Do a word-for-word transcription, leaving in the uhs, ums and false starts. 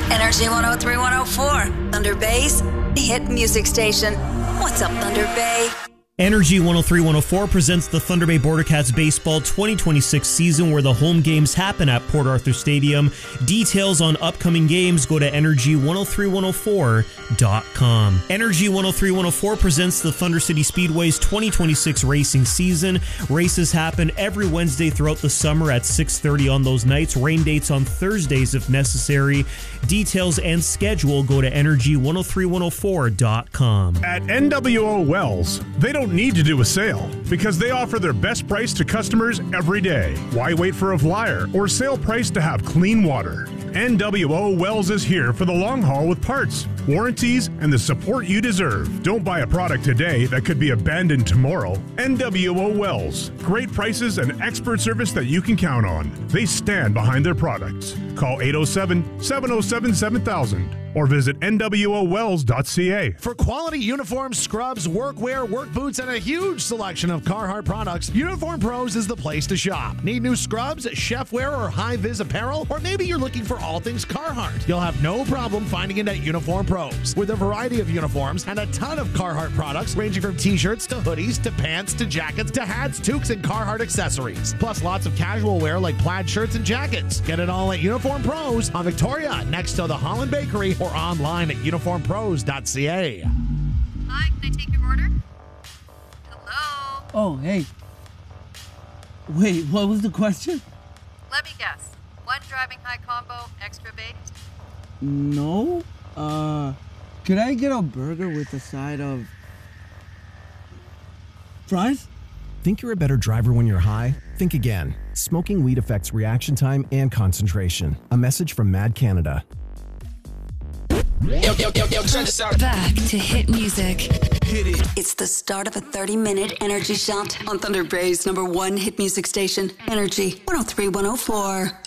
Energy one oh three, one oh four. Thunder Bay's hit music station. What's up, Thunder Bay? Energy one oh three, one oh four presents the Thunder Bay Border Cats Baseball twenty twenty-six season, where the home games happen at Port Arthur Stadium. Details on upcoming games, go to energy one oh three, one oh four dot com. Energy one oh three, one oh four presents the Thunder City Speedway's twenty twenty-six racing season. Races happen every Wednesday throughout the summer at six thirty on those nights. Rain dates on Thursdays if necessary. Details and schedule, go to energy one oh three, one oh four dot com. At N W O Wells, they don't need to do a sale because they offer their best price to customers every day. Why wait for a flyer or sale price to have clean water? N W O Wells is here for the long haul with parts, warranties, and the support you deserve. Don't buy a product today that could be abandoned tomorrow. N W O Wells. Great prices and expert service that you can count on. They stand behind their products. Call eight oh seven, seven oh seven, seven thousand or visit N W O wells dot C A. For quality uniforms, scrubs, workwear, work boots, and a huge selection of Carhartt products, Uniform Pros is the place to shop. Need new scrubs, chef wear, or high-vis apparel? Or maybe you're looking for all things Carhartt. You'll have no problem finding it at Uniform Pros. With a variety of uniforms and a ton of Carhartt products, ranging from t-shirts to hoodies to pants to jackets to hats, toques, and Carhartt accessories. Plus lots of casual wear like plaid shirts and jackets. Get it all at Uniform Pros on Victoria, next to the Holland Bakery, or online at uniform pros dot C A. Hi, can I take your order? Hello? Oh, hey. Wait, what was the question? Let me guess. One driving high combo, extra baked? No. Uh, could I get a burger with a side of fries? Think you're a better driver when you're high? Think again. Smoking weed affects reaction time and concentration. A message from Mad Canada. Yo, yo, yo, yo, check this out. Back to hit music. Hit it. It's the start of a thirty-minute energy shot on Thunder Bay's number one hit music station, Energy one oh three, one oh four.